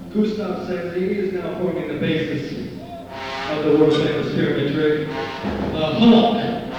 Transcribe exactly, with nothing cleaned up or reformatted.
Gustav Sandini is now forming the basis of the world famous pyramid trick. The Hulk.